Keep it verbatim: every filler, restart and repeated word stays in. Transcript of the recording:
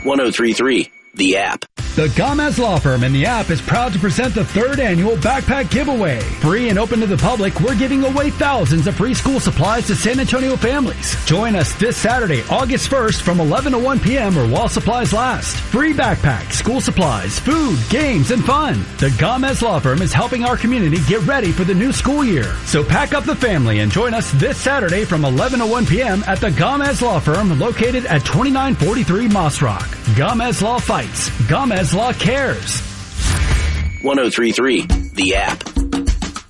one oh three three, The App. The Gomez Law Firm and the App is proud to present the third annual Backpack Giveaway. Free and open to the public, we're giving away thousands of free school supplies to San Antonio families. Join us this Saturday, August first from eleven to one p.m. or while supplies last. Free backpack, school supplies, food, games, and fun. The Gomez Law Firm is helping our community get ready for the new school year. So pack up the family and join us this Saturday from eleven to one p.m. at the Gomez Law Firm located at twenty-nine forty-three Moss Rock. Gomez Law fights. Gomez Law cares. one oh three three, The App.